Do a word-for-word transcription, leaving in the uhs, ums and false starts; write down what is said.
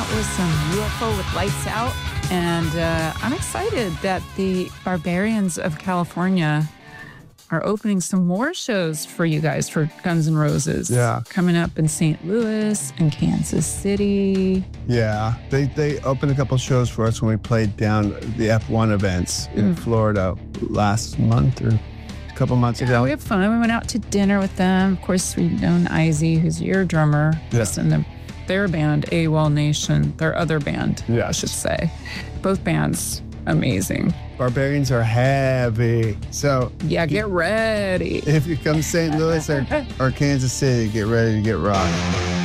that was some U F O with Lights Out. And uh, I'm excited that the Barbarians of California are opening some more shows for you guys for Guns N' Roses. Yeah. Coming up in Saint Louis and Kansas City. Yeah. They they opened a couple shows for us when we played down the F one events in mm. Florida last month or a couple months yeah, ago. We had fun. We went out to dinner with them. Of course, we've known Izzy, who's your drummer. Yeah. In the, their band, AWOL Nation, their other band, yes. I should say. Both bands, amazing. Barbarians are heavy. So yeah, get ready. If you come to Saint Louis or, or Kansas City, get ready to get rocked.